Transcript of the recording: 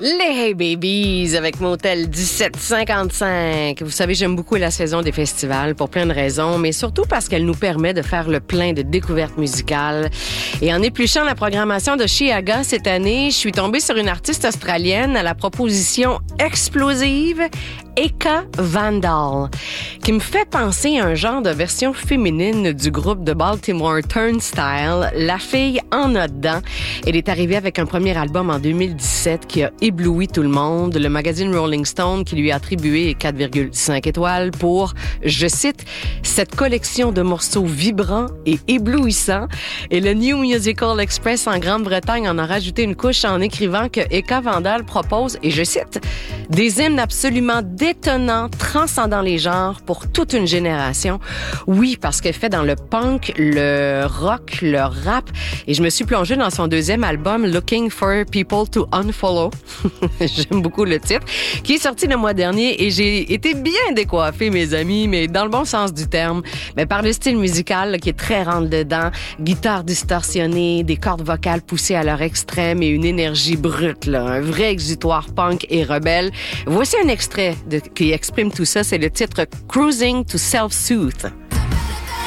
Les Hey Babies avec Motel 1755. Vous savez, j'aime beaucoup la saison des festivals pour plein de raisons, mais surtout parce qu'elle nous permet de faire le plein de découvertes musicales. Et en épluchant la programmation de Chiaga cette année, je suis tombée sur une artiste australienne à la proposition explosive, Eka Vandal, qui me fait penser à un genre de version féminine du groupe de Baltimore Turnstile, La fille en a dedans. Elle est arrivée avec un premier album en 2017 qui a ébloui tout le monde. Le magazine Rolling Stone qui lui a attribué 4,5 étoiles pour, je cite, cette collection de morceaux vibrants et éblouissants. Et le New Musical Express en Grande-Bretagne en a rajouté une couche en écrivant que Eka Vandal propose, et je cite, des hymnes absolument détonnants, transcendant les genres pour toute une génération. Oui, parce qu'elle fait dans le punk, le rock, le rap. Et je me suis plongée dans son deuxième album, Looking for People to Unfollow. J'aime beaucoup le titre, qui est sorti le mois dernier et j'ai été bien décoiffée, mes amis, mais dans le bon sens du terme. Mais par le style musical là, qui est très rentre-dedans, guitare distorsionnée, des cordes vocales poussées à leur extrême et une énergie brute, là, un vrai exutoire punk et rebelle. Voici un extrait qui exprime tout ça, c'est le titre Cruising to Self-Soothe.